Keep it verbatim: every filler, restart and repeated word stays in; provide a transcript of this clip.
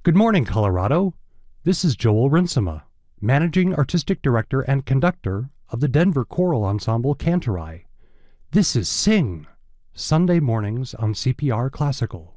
Good morning, Colorado. This is Joel Rinsema, Managing Artistic Director and Conductor of the Denver Choral Ensemble Cantorai. This is Sing, Sunday mornings on C P R Classical.